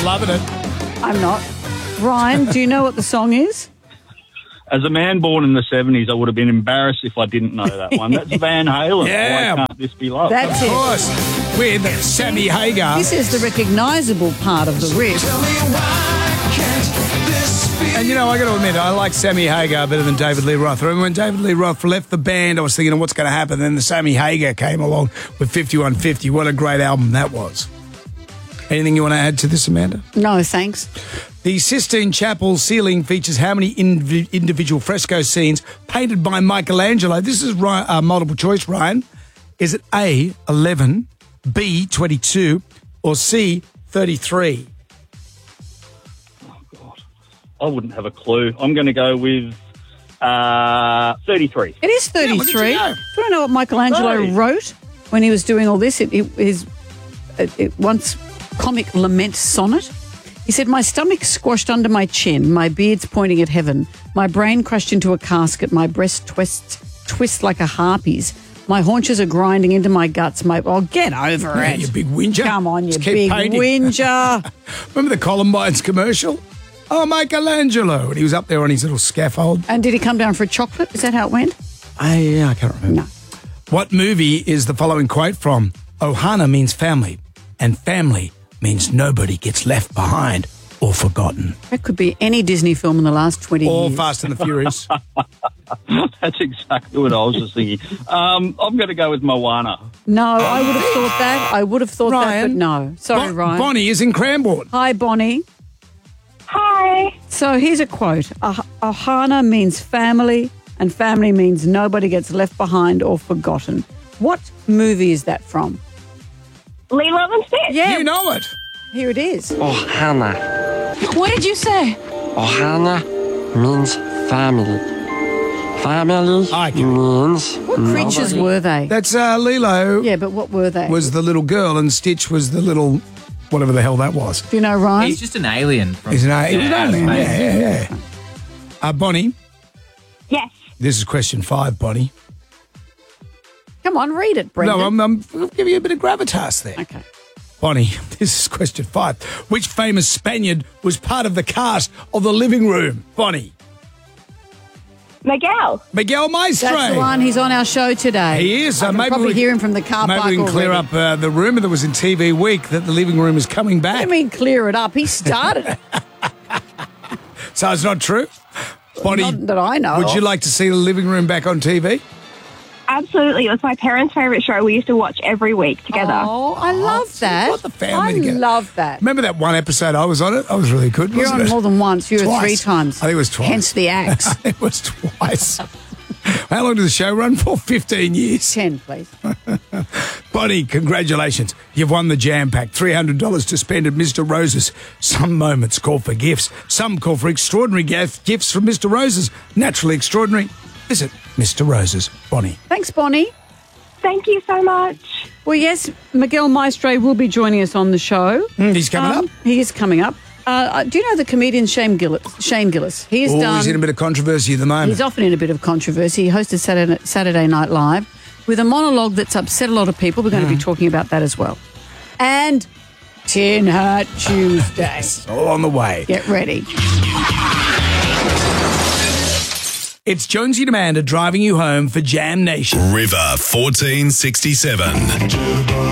loving it. I'm not. Ryan, do you know what the song is? As a man born in the 70s, I would have been embarrassed if I didn't know that one. That's Van Halen. Yeah. Why Can't This Be Love? That's Of it. course. With Sammy Hagar. This is the recognisable part of the riff. And, you know, I got to admit, I like Sammy Hagar better than David Lee Roth. I remember when David Lee Roth left the band, I was thinking, what's going to happen? Then the Sammy Hagar came along with 5150. What a great album that was. Anything you want to add to this, Amanda? No, thanks. The Sistine Chapel ceiling features how many individual fresco scenes painted by Michelangelo? This is multiple choice, Ryan. Is it A, 11, B, 22, or C, 33? I wouldn't have a clue. I'm going to go with 33. It is 33. Yeah, Do you want to know what Michelangelo Hey. wrote when he was doing all this? It once comic lament sonnet. He said, my stomach squashed under my chin, my beard's pointing at heaven, my brain crushed into a casket, my breast twists like a harpy's, my haunches are grinding into my guts, get over Yeah, it. you big whinger. Come on, you Just keep big painting. whinger. Remember the Columbines commercial? Oh, Michelangelo. And he was up there on his little scaffold. And did he come down for a chocolate? Is that how it went? I can't remember. No. What movie is the following quote from? Ohana means family, and family means nobody gets left behind or forgotten. That could be any Disney film in the last 20 All years. Fast and the Furious. That's exactly what I was just thinking. I'm going to go with Moana. No, I would have thought that. I would have thought that, Ryan. but no. Sorry, Ryan. Bonnie is in Cranbourne. Hi, Bonnie. Hi. So here's a quote. Ohana means family, and family means nobody gets left behind or forgotten. What movie is that from? Lilo and Stitch. Yeah, You know it. here it is. Ohana. What did you say? Ohana means family. Family I can- means What creatures were they? That's Lilo Yeah, but what were they? was the little girl and Stitch was the little, whatever the hell that was. Do you know, Ryan? He's just an alien. From, He's an alien. space. Yeah. Bonnie, Yes. this is question 5, Bonnie. Come on, read it, Brendan. No, I'm giving you a bit of gravitas there. Okay. Bonnie, this is question 5. Which famous Spaniard was part of the cast of The Living Room? Bonnie. Miguel Maestro. That's the one. He's on our show today. He is. I can maybe probably we hear him from the car park Maybe we can clear already. up the rumour that was in TV Week that The Living Room is coming back. I mean, clear it up. He started it. So it's not true? Bonnie, Not that I know would you of. like to see The Living Room back on TV? Absolutely. It was my parents' favourite show. We used to watch every week together. Oh, I love that. got the family I together. love that. Remember that one episode I was on it? I was really good, You're wasn't on it? more than once. You were Twice. 3 times. I think it was twice. Hence the axe. It was twice. How long did the show run for? 15 years. 10, please. Bonnie, congratulations. You've won the Jam Pack. $300 to spend at Mr. Rose's. Some moments call for gifts. Some call for extraordinary gifts from Mr. Rose's. Naturally extraordinary. Visit Mr. Rose's. Bonnie. Thanks, Bonnie. Thank you so much. Well, yes, Miguel Maestro will be joining us on the show. He's coming up. He is coming up. Do you know the comedian Shane Gillis? He's He's in a bit of controversy at the moment. He's often in a bit of controversy. He hosted Saturday Night Live with a monologue that's upset a lot of people. We're going to be talking about that as well. And Tin Hat Tuesday. All on the way. Get ready. It's Jonesy and Amanda driving you home for Jam Nation. River 1467.